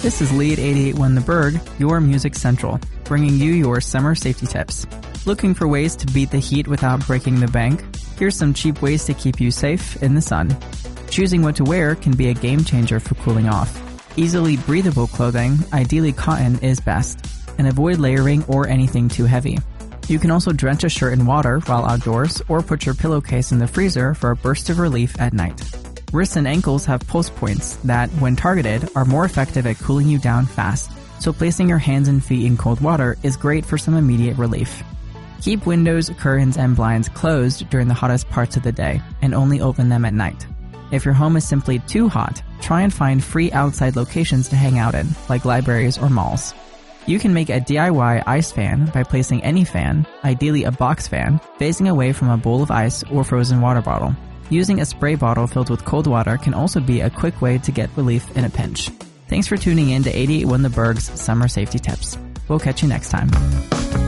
This is Lee at 88.1 The Berg, your Music Central, bringing you your summer safety tips. Looking for ways to beat the heat without breaking the bank? Here's some cheap ways to keep you safe in the sun. Choosing what to wear can be a game changer for cooling off. Easily breathable clothing, ideally cotton, is best, and avoid layering or anything too heavy. You can also drench a shirt in water while outdoors or put your pillowcase in the freezer for a burst of relief at night. Wrists and ankles have pulse points that, when targeted, are more effective at cooling you down fast, so placing your hands and feet in cold water is great for some immediate relief. Keep windows, curtains, and blinds closed during the hottest parts of the day, and only open them at night. If your home is simply too hot, try and find free outside locations to hang out in, like libraries or malls. You can make a DIY ice fan by placing any fan, ideally a box fan, facing away from a bowl of ice or frozen water bottle. Using a spray bottle filled with cold water can also be a quick way to get relief in a pinch. Thanks for tuning in to 88.1 The Berg's Summer Safety Tips. We'll catch you next time.